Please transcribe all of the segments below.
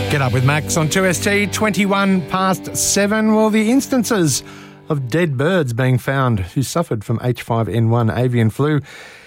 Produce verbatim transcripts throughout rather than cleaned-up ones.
Get up with Max on two S T, twenty-one past seven. Well, the instances of dead birds being found who suffered from H five N one avian flu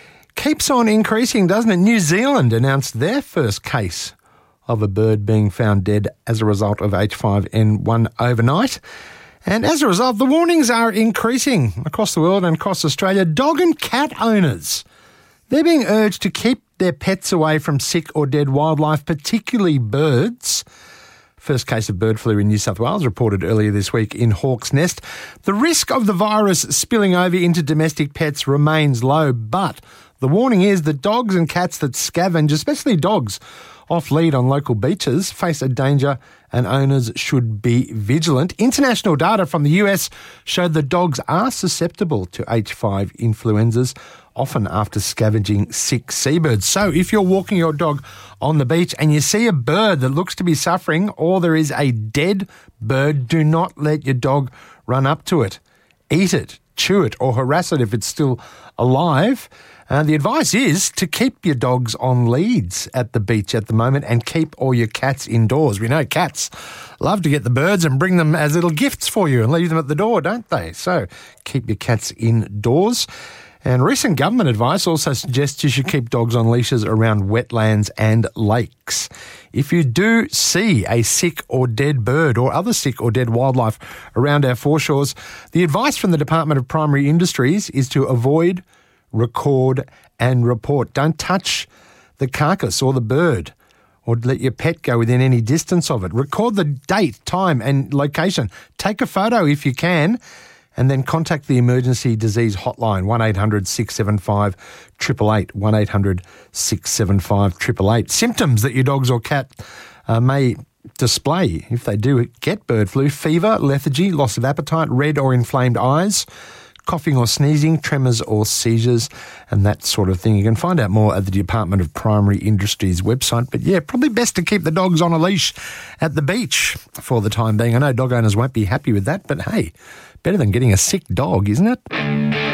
keeps on increasing, doesn't it? New Zealand announced their first case of a bird being found dead as a result of H five N one overnight. And as a result, the warnings are increasing across the world and across Australia. Dog and cat owners, they're being urged to keep their pets away from sick or dead wildlife, particularly birds. First case of bird flu in New South Wales reported earlier this week in Hawk's Nest. The risk of the virus spilling over into domestic pets remains low, but the warning is that dogs and cats that scavenge, especially dogs, off lead on local beaches face a danger and owners should be vigilant. International data from the U S showed that dogs are susceptible to H five influenzas, often after scavenging sick seabirds. So if you're walking your dog on the beach and you see a bird that looks to be suffering or there is a dead bird, do not let your dog run up to it. Eat it, chew it, or harass it if it's still alive. Uh, the advice is to keep your dogs on leads at the beach at the moment and keep all your cats indoors. We know cats love to get the birds and bring them as little gifts for you and leave them at the door, don't they? So keep your cats indoors. And recent government advice also suggests you should keep dogs on leashes around wetlands and lakes. If you do see a sick or dead bird or other sick or dead wildlife around our foreshores, the advice from the Department of Primary Industries is to avoid, record and report. Don't touch the carcass or the bird or let your pet go within any distance of it. Record the date, time and location. Take a photo if you can, and then contact the emergency disease hotline, one eight hundred six seven five eight eight eight, one eight hundred six seven five eight eight eight. Symptoms that your dogs or cat uh, may display if they do get bird flu: fever, lethargy, loss of appetite, red or inflamed eyes, coughing or sneezing, tremors or seizures, and that sort of thing. You can find out more at the Department of Primary Industries website. But yeah, probably best to keep the dogs on a leash at the beach for the time being. I know dog owners won't be happy with that, but hey, better than getting a sick dog, isn't it?